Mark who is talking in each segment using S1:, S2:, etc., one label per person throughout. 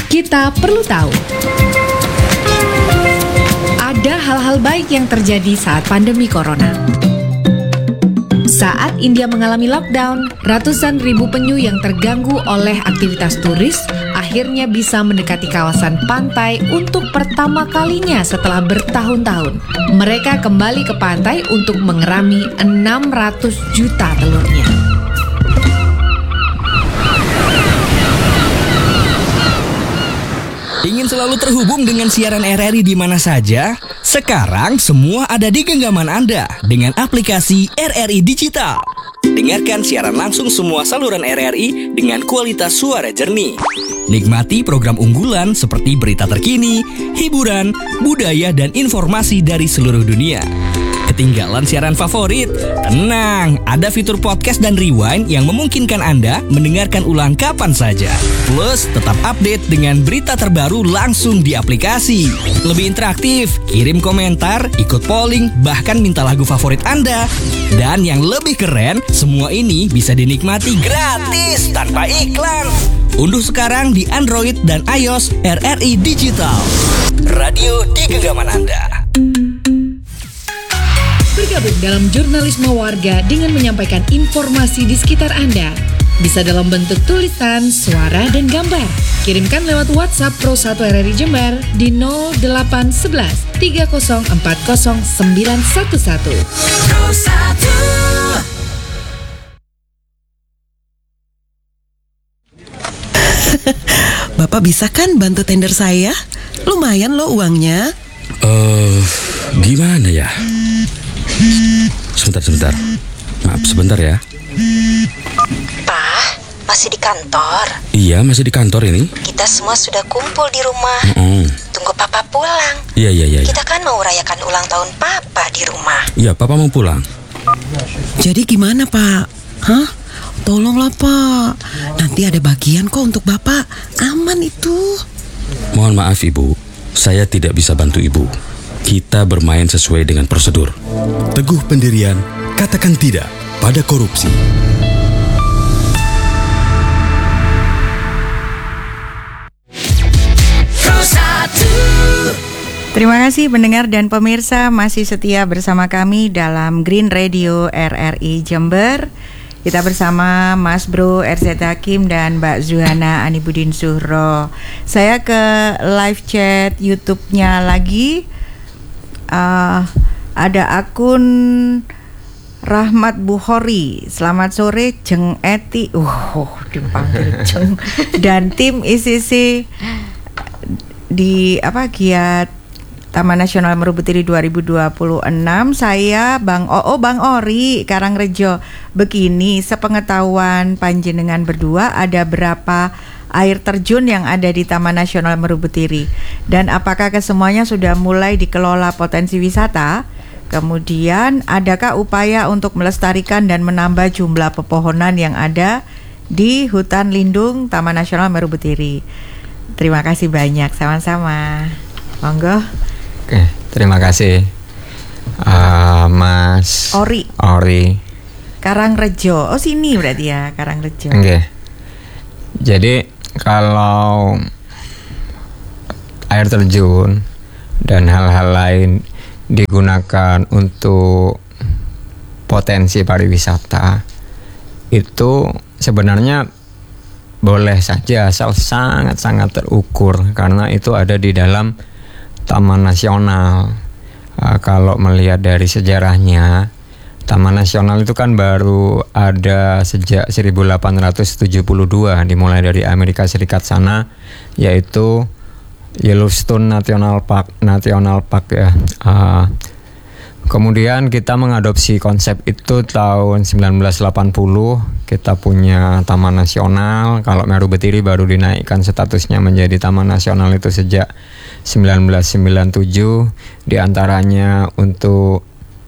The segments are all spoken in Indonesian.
S1: Kita perlu tahu. Ada hal-hal baik yang terjadi saat pandemi corona. Saat India mengalami lockdown, ratusan ribu penyu yang terganggu oleh aktivitas turis akhirnya bisa mendekati kawasan pantai untuk pertama kalinya setelah bertahun-tahun. Mereka kembali ke pantai untuk mengerami 600 juta telurnya.
S2: Ingin selalu terhubung dengan siaran RRI di mana saja? Sekarang semua ada di genggaman Anda dengan aplikasi RRI Digital. Dengarkan siaran langsung semua saluran RRI dengan kualitas suara jernih. Nikmati program unggulan seperti berita terkini, hiburan, budaya, dan informasi dari seluruh dunia. Ketinggalan siaran favorit? Tenang, ada fitur podcast dan rewind yang memungkinkan Anda mendengarkan ulang kapan saja. Plus, tetap update dengan berita terbaru langsung di aplikasi. Lebih interaktif, kirim komentar, ikut polling, bahkan minta lagu favorit Anda. Dan yang lebih keren, semua ini bisa dinikmati gratis tanpa iklan. Unduh sekarang di Android dan iOS RRI Digital. Radio di genggaman Anda.
S1: Bergabung dalam jurnalisme warga dengan menyampaikan informasi di sekitar Anda. Bisa dalam bentuk tulisan, suara, dan gambar. Kirimkan lewat WhatsApp Pro 1 RRI Jember di 0811 3040 911. Pro
S3: 1. Bapak bisa kan bantu tender saya? Lumayan loh uangnya.
S4: Gimana ya? Sebentar. Maaf sebentar ya.
S5: Pak, masih di kantor?
S4: Iya, masih di kantor ini.
S5: Kita semua sudah kumpul di rumah. Tunggu Papa pulang.
S4: Iya.
S5: Kita kan mau rayakan ulang tahun Papa di rumah.
S4: Iya, Papa mau pulang.
S3: Jadi gimana, Pak? Hah? Tolonglah, Pak. Nanti ada bagian kok untuk Bapak. Aman itu.
S4: Mohon maaf, Ibu. Saya tidak bisa bantu Ibu. Kita bermain sesuai dengan prosedur.
S6: Teguh pendirian, katakan tidak pada korupsi.
S7: Terima kasih pendengar dan pemirsa masih setia bersama kami dalam Green Radio RRI Jember. Kita bersama Mas Bro RZ Hakim dan Mbak Zuhana Anibudin Suhro. Saya ke live chat YouTube-nya lagi. Ada akun Rahmat Bukhori. Selamat sore Jeng Eti. Dipanggil Jeng. Dan tim ICC di giat Taman Nasional Merubutiri 2026. Saya Bang Ori Karangrejo. Begini, sepengetahuan panjenengan berdua, ada berapa air terjun yang ada di Taman Nasional Merubutiri, dan apakah kesemuanya sudah mulai dikelola potensi wisata? Kemudian adakah upaya untuk melestarikan dan menambah jumlah pepohonan yang ada di hutan lindung Taman Nasional Merubutiri? Terima kasih banyak, sama-sama. Monggo.
S8: Oke, terima kasih Mas Ori
S7: Karangrejo. Oh, sini berarti ya, Karangrejo.
S8: Oke. Jadi kalau air terjun dan hal-hal lain digunakan untuk potensi pariwisata, itu sebenarnya boleh saja asal sangat-sangat terukur, karena itu ada di dalam Taman Nasional. Kalau melihat dari sejarahnya, Taman Nasional itu kan baru ada sejak 1872, dimulai dari Amerika Serikat sana, yaitu Yellowstone National Park ya. Kemudian kita mengadopsi konsep itu tahun 1980. Kita punya Taman Nasional. Kalau Merubetiri baru dinaikkan statusnya menjadi Taman Nasional itu sejak 1997. Di antaranya untuk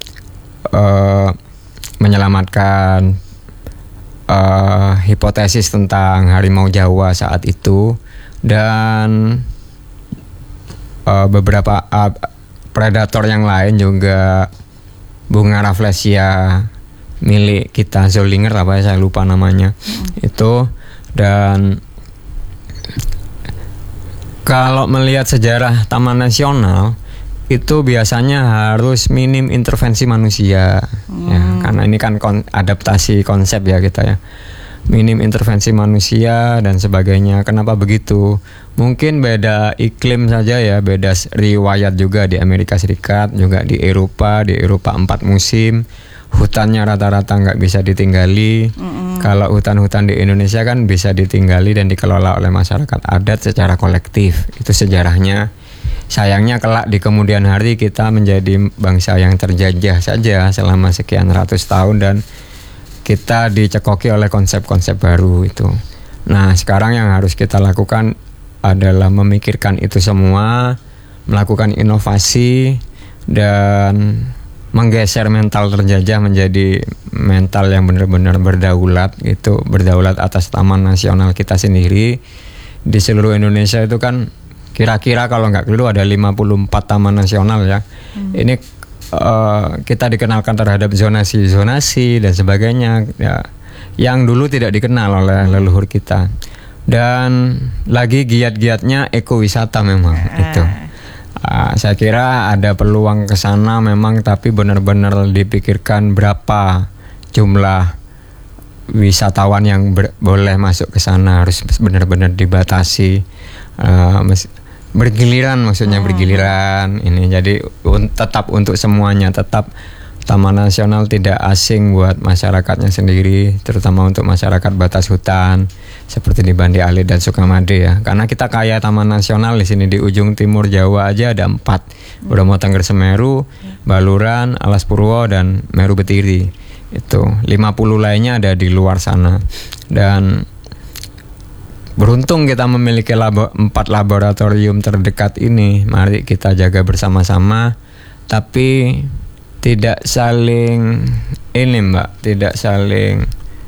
S8: menyelamatkan hipotesis tentang harimau Jawa saat itu, dan beberapa predator yang lain juga, bunga rafflesia milik kita, Zollinger saya lupa namanya itu. Dan Kalau melihat sejarah Taman Nasional itu biasanya harus minim intervensi manusia, ya, karena ini kan adaptasi konsep ya kita ya, minim intervensi manusia dan sebagainya. Kenapa begitu? Mungkin beda iklim saja ya, beda riwayat juga di Amerika Serikat, juga di Eropa 4 musim, hutannya rata-rata nggak bisa ditinggali. Kalau hutan-hutan di Indonesia kan bisa ditinggali dan dikelola oleh masyarakat adat secara kolektif. Itu sejarahnya. Sayangnya kelak di kemudian hari kita menjadi bangsa yang terjajah saja selama sekian ratus tahun dan kita dicekoki oleh konsep-konsep baru itu. Nah, sekarang yang harus kita lakukan adalah memikirkan itu semua, melakukan inovasi dan menggeser mental terjajah menjadi mental yang benar-benar berdaulat gitu, berdaulat atas Taman Nasional kita sendiri. Di seluruh Indonesia itu kan kira-kira kalau nggak keliru ada 54 taman nasional ya. Ini kita dikenalkan terhadap zonasi dan sebagainya ya, yang dulu tidak dikenal oleh leluhur kita. Dan lagi giat-giatnya ekowisata memang itu. Saya kira ada peluang ke sana memang, tapi benar-benar dipikirkan berapa jumlah wisatawan yang boleh masuk ke sana, harus benar-benar dibatasi. Bergiliran maksudnya bergiliran ini, jadi tetap untuk semuanya, tetap Taman Nasional tidak asing buat masyarakatnya sendiri, terutama untuk masyarakat batas hutan seperti di Banda Alit dan Sukamade ya. Karena kita kaya Taman Nasional di sini, di ujung timur Jawa aja ada 4, Bromo Tengger Semeru, Baluran, Alas Purwo dan Meru Betiri. Itu 50 lainnya ada di luar sana. Dan beruntung kita memiliki 4 laboratorium terdekat ini. Mari kita jaga bersama-sama, tapi tidak saling ini Mbak, tidak saling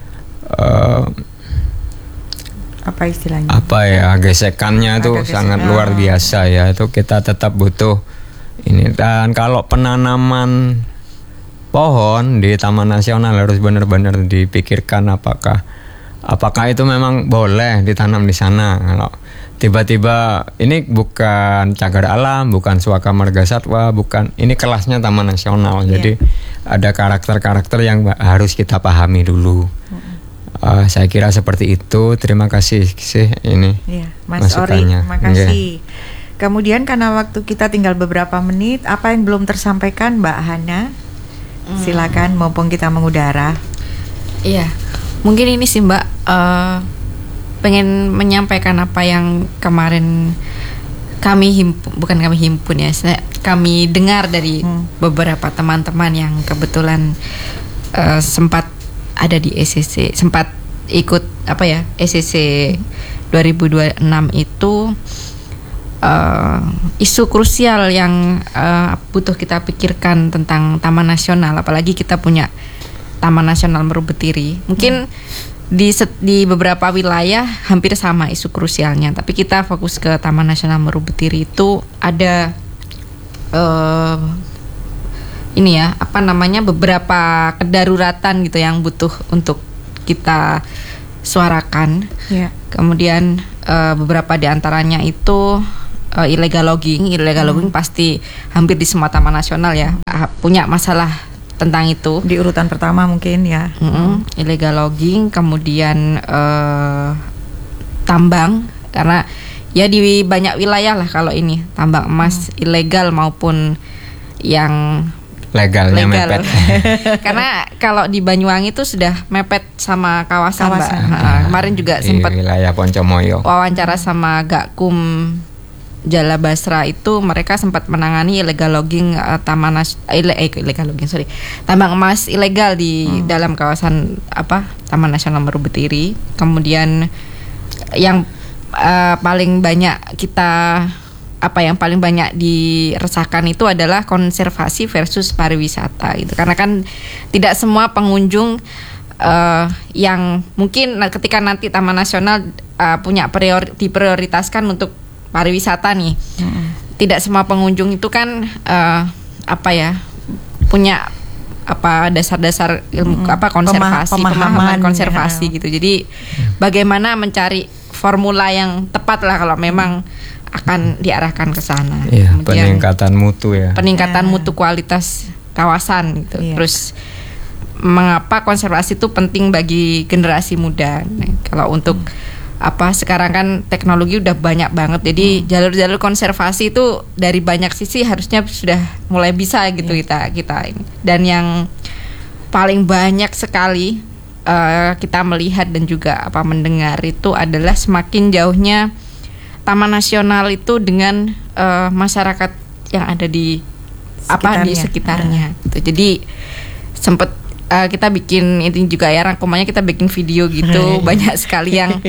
S7: apa istilahnya?
S8: Apa ya, gesekannya itu sangat luar biasa ya. Itu kita tetap butuh ini. Dan kalau penanaman pohon di Taman Nasional harus benar-benar dipikirkan apakah itu memang boleh ditanam di sana. Kalau tiba-tiba ini bukan cagar alam, bukan suaka marga satwa, bukan, ini kelasnya Taman Nasional. Jadi ada karakter-karakter yang harus kita pahami dulu. Saya kira seperti itu. Terima kasih sih ini.
S7: Mas Ori, terima kasih. Kemudian karena waktu kita tinggal beberapa menit, apa yang belum tersampaikan Mbak Hana? Silakan, mumpung kita mengudara.
S9: Iya. Mungkin ini sih Mbak, pengen menyampaikan apa yang kemarin kami dengar dari beberapa teman-teman yang kebetulan sempat ada di ECC, sempat ikut ECC 2026 itu. Isu krusial yang butuh kita pikirkan tentang Taman Nasional, apalagi kita punya Taman Nasional Meru Betiri. Mungkin di beberapa wilayah hampir sama isu krusialnya, tapi kita fokus ke Taman Nasional Meru Betiri itu ada beberapa kedaruratan gitu yang butuh untuk kita suarakan. Kemudian beberapa di antaranya itu illegal logging. Illegal logging pasti hampir di semua taman nasional ya punya masalah tentang itu. Di urutan pertama mungkin ya. Illegal logging, kemudian tambang, karena ya di banyak wilayah lah kalau ini tambang emas ilegal maupun yang legal. Mepet. Karena kalau di Banyuwangi itu sudah mepet sama kawasan. Mbak. Kemarin juga sempat
S8: wilayah Poncomoyo
S9: wawancara sama Gakum Jala Basra, itu mereka sempat menangani illegal logging tambang emas ilegal di dalam kawasan Taman Nasional Meru Betiri. Kemudian yang paling banyak yang paling banyak diresahkan itu adalah konservasi versus pariwisata gitu. Karena kan tidak semua pengunjung yang mungkin ketika nanti Taman Nasional diprioritaskan untuk pariwisata nih. Tidak semua pengunjung itu kan punya dasar-dasar ilmu konservasi, pemahaman konservasi gitu. Jadi bagaimana mencari formula yang tepat lah kalau memang akan diarahkan ke sana.
S8: Iya,
S9: Kemudian
S8: peningkatan mutu ya.
S9: peningkatan mutu kualitas kawasan gitu.
S7: Iya.
S9: Terus mengapa konservasi itu penting bagi generasi muda? Nah, kalau untuk sekarang kan teknologi udah banyak banget. Jadi jalur-jalur konservasi itu dari banyak sisi harusnya sudah mulai bisa gitu kita ini. Dan yang paling banyak sekali kita melihat dan juga mendengar itu adalah semakin jauhnya Taman Nasional itu dengan masyarakat yang ada di di sekitarnya. Gitu. Jadi sempat kita bikin ini juga ya, rangkumannya kita bikin video gitu. Banyak sekali yang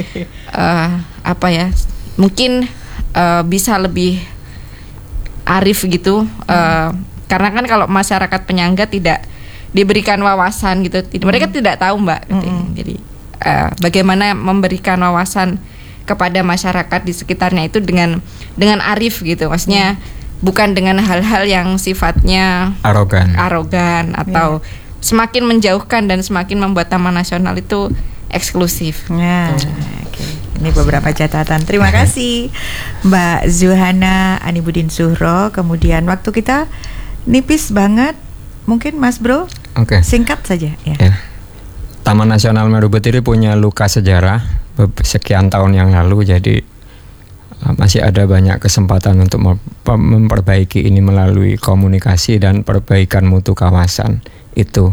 S9: mungkin bisa lebih arif gitu. Karena kan kalau masyarakat penyangga tidak diberikan wawasan gitu, mereka tidak tahu Mbak. Jadi bagaimana memberikan wawasan kepada masyarakat di sekitarnya itu dengan arif gitu, maksudnya bukan dengan hal-hal yang sifatnya arogan atau semakin menjauhkan dan semakin membuat Taman Nasional itu eksklusif.
S7: Nah, ini beberapa catatan. Terima kasih Mbak Zuhana Anibudin Suhro. Kemudian waktu kita nipis banget, mungkin Mas Bro, singkat saja ya.
S8: Taman Nasional Meru Betiri punya luka sejarah sekian tahun yang lalu, jadi masih ada banyak kesempatan untuk memperbaiki ini melalui komunikasi dan perbaikan mutu kawasan. Itu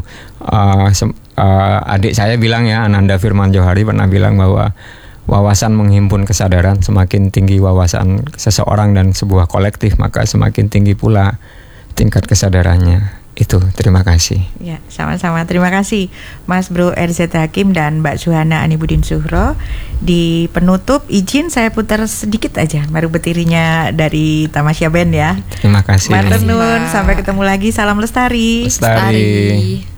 S8: adik saya bilang ya, Ananda Firman Johari pernah bilang bahwa wawasan menghimpun kesadaran. Semakin tinggi wawasan seseorang dan sebuah kolektif, maka semakin tinggi pula tingkat kesadarannya. Itu, terima kasih.
S7: Ya, sama-sama. Terima kasih Mas Bro RZ Hakim dan Mbak Zuhana Anibudin Suhro. Di penutup izin saya putar sedikit aja Meru Betirinya dari Tamasya Band ya.
S8: Terima kasih.
S7: Matur nuwun, sampai ketemu lagi. Salam lestari.
S8: Lestari.